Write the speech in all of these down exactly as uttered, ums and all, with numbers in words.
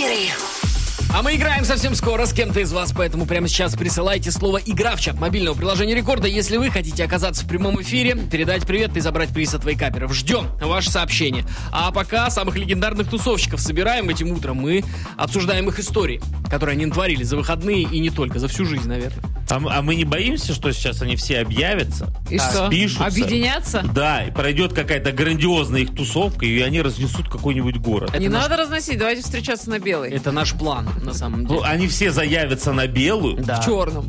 каперы. А мы играем совсем скоро с кем-то из вас, поэтому прямо сейчас присылайте слово «Игра» в чат мобильного приложения Рекорда, если вы хотите оказаться в прямом эфире, передать привет и забрать приз от вейкаперов. Ждем ваше сообщение. А пока самых легендарных тусовщиков собираем этим утром, мы обсуждаем их истории, которые они натворили за выходные и не только, за всю жизнь, наверное. А, а мы не боимся, что сейчас они все объявятся, И что? спишутся? Объединяться? Да, и пройдет какая-то грандиозная их тусовка, и они разнесут какой-нибудь город. Это Не наш- надо разносить, давайте встречаться на белой. Это наш план, на самом Ну, деле. они все заявятся на белую. Да. В черном.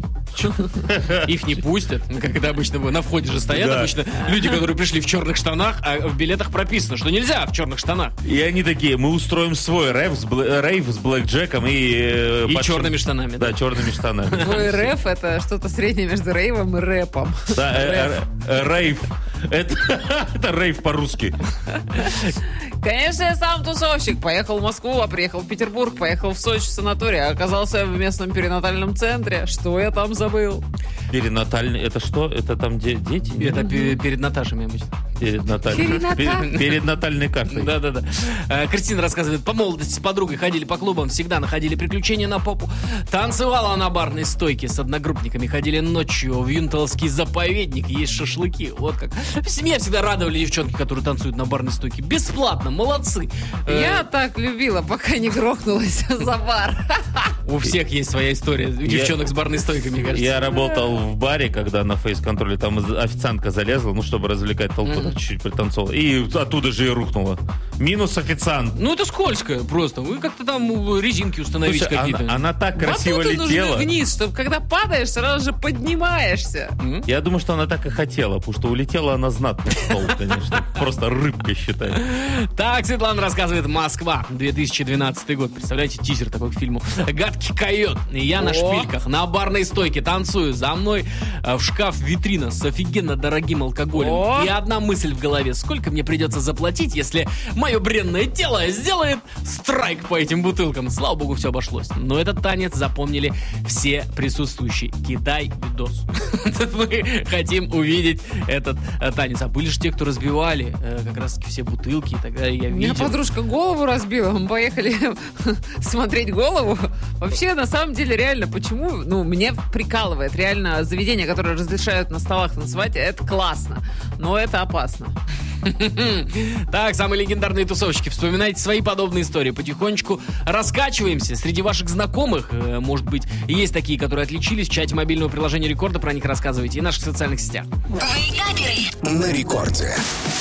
Их не пустят, ну, как это обычно было. На входе же стоят Да. обычно люди, которые пришли в черных штанах, а в билетах прописано, что нельзя в черных штанах. И они такие, мы устроим свой рейв с, бл- рейв с блэкджеком и... э, И под- черными штанами. Да, черными штанами. Твой рэп — это что-то среднее между рейвом и рэпом. Да, э, э, э, рейв. Это, это рейв по-русски. Конечно, я сам тусовщик. Поехал в Москву, а приехал в Петербург, поехал в Сочи в санаторий, а оказался в местном перинатальном центре. Что я там забыл? Перинатальный, это что? Это там где дети? Это пе- перед Наташами обычно. Перинатальный. Перинаталь- Пер- Перед натальной картой. Да-да-да. Э, Кристина рассказывает, по молодости с подругой ходили по клубам, всегда находили приключения на попу. Танцевала на барной стойке с одногруппниками, ходили ночью в Юнтовский заповедник, есть шашлыки. Вот как. В семье всегда радовали девчонки, которые танцуют на барной стойке. Бесплатно, молодцы. Э, Я так любила, пока не грохнулась за бар. У всех есть своя история. У девчонок с барной стойкой, мне кажется. Я работал в баре, когда на фейс-контроле там официантка залезла, ну, чтобы развлекать толпу, Мгм. чуть-чуть пританцовала. И оттуда же и рухнула. Минус официант. Ну, это скользко просто. Вы как-то там э, резинки установить Слушай, какие-то. она, она так красиво Батуты нужны летела. вниз, чтобы когда падаешь, сразу же поднимаешься. М? Я думаю, что она так и хотела, потому что улетела она знатно в стол, конечно. Просто рыбка, считай. Так, Светлана рассказывает, Москва, две тысячи двенадцатый год. Представляете, тизер такой к фильму. Гадкий койот. И я на О. шпильках, на барной стойке танцую. За мной э, в шкаф витрина с офигенно дорогим алкоголем. О. И одна мысль в голове. Сколько мне придется заплатить, если мое бренное тело сделает страйк по этим бутылкам? Слава богу, все обошлось. Но этот танец запомнили все присутствующие. Кидай видос. Мы хотим увидеть этот э, танец. А были же те, кто разбивали э, как раз все бутылки и так далее. Я У меня видел. подружка голову разбила, мы поехали смотреть голову. Вообще, на самом деле, реально, почему, ну, мне прикалывает, реально, заведения, которые разрешают на столах танцевать, это классно, но это опасно. Так, самые легендарные тусовщики. Вспоминайте свои подобные истории. Потихонечку раскачиваемся. Среди ваших знакомых, э, может быть, есть такие, которые отличились. В чате мобильного приложения Рекорда про них рассказывайте и в наших социальных сетях. Вейкаперы. На рекорде.